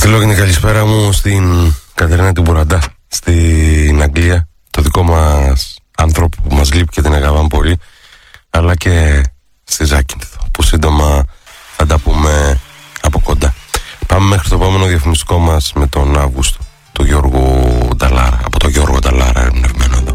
Θέλω και την καλησπέρα μου στην Κατερίνα την Μπουραντά στην Αγγλία, το δικό μας άνθρωπο που μας λείπει και την αγαπάμε πολύ, αλλά και στη Ζάκυνθο που σύντομα θα τα πούμε από κοντά. Πάμε μέχρι το επόμενο διαφημιστικό μας με τον Αύγουστο του Γιώργου Νταλάρα, από τον Γιώργο Νταλάρα ερμηνευμένο εδώ.